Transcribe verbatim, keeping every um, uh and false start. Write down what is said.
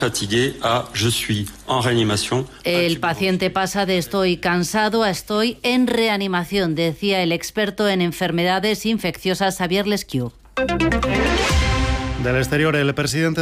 Fatigué a je suis en reanimación. El paciente pasa de estoy cansado a estoy en reanimación, decía el experto en enfermedades infecciosas Xavier Lesquiu. Del exterior, el presidente